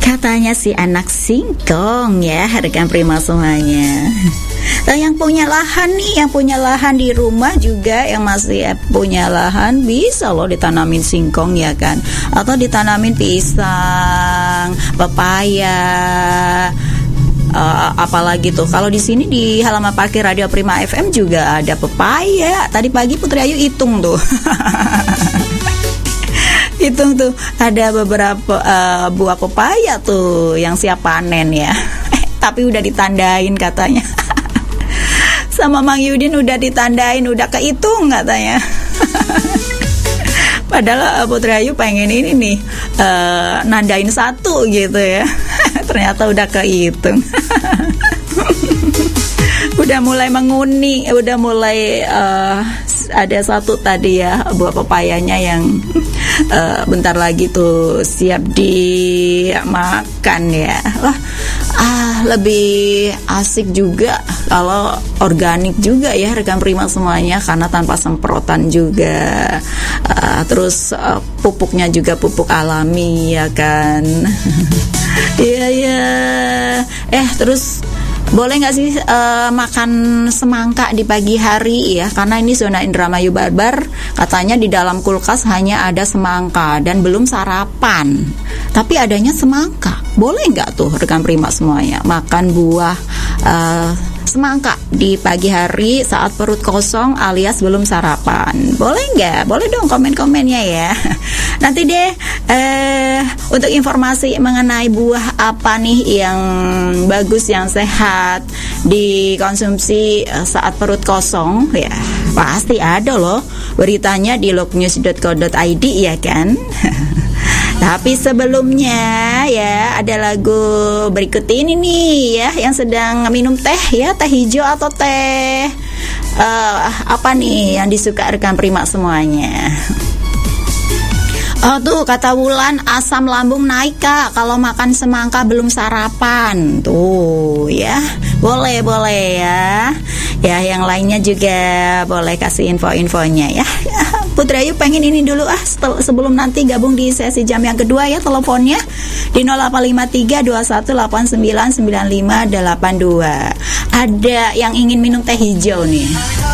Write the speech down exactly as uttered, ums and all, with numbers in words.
Katanya si anak singkong ya, rekan prima semuanya. Nah, yang punya lahan nih, yang punya lahan di rumah juga, yang masih punya lahan, bisa loh ditanamin singkong ya kan, atau ditanamin pisang, pepaya, uh, apalagi tuh. Kalau di sini di halaman parkir Radio Prima F M juga ada pepaya. Tadi pagi Putri Ayu hitung tuh. Hitung tuh ada beberapa uh, buah pepaya tuh yang siap panen ya. Tapi udah ditandain katanya. Sama Mang Yudin udah ditandain, udah kehitung katanya. Padahal Putri Ayu pengen ini nih uh, nandain satu gitu ya. Ternyata udah kehitung. Udah mulai menguni, udah mulai uh, ada satu tadi ya buah pepayanya yang uh, bentar lagi tuh siap dimakan ya. Wah, ah lebih asik juga kalau organik juga ya rekan prima semuanya, karena tanpa semprotan juga. Uh, terus uh, pupuknya juga pupuk alami ya kan. Iya ya. Eh terus boleh nggak sih uh, makan semangka di pagi hari ya? Karena ini zona Indramayu Barbar, katanya di dalam kulkas hanya ada semangka dan belum sarapan. Tapi adanya semangka. Boleh nggak tuh rekan prima semuanya makan buah uh, semangka di pagi hari saat perut kosong alias belum sarapan? Boleh nggak? Boleh dong komen-komennya ya. Nanti deh eh, untuk informasi mengenai buah apa nih yang bagus, yang sehat dikonsumsi saat perut kosong ya, pasti ada loh beritanya di lognews dot co dot i d ya kan. Tapi sebelumnya ya ada lagu berikut ini nih ya, yang sedang minum teh ya, teh hijau atau teh uh, apa nih yang disuka rekan prima semuanya. Oh tuh kata Wulan, asam lambung naik kak kalau makan semangka belum sarapan. Tuh ya, boleh boleh ya. Ya yang lainnya juga boleh kasih info-infonya ya. Putri Ayu pengen ini dulu ah sebelum nanti gabung di sesi jam yang kedua ya, teleponnya di nol delapan lima tiga dua satu delapan sembilan sembilan lima delapan dua. Ada yang ingin minum teh hijau nih.